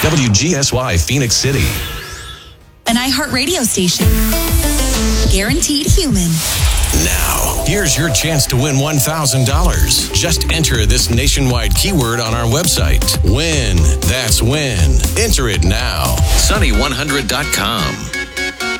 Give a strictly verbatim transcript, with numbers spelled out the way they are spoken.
W G S Y Phoenix City. An iHeartRadio station. Guaranteed human. Now, here's your chance to win one thousand dollars. Just enter this nationwide keyword on our website. Win. That's win. Enter it now. Sunny one hundred dot com.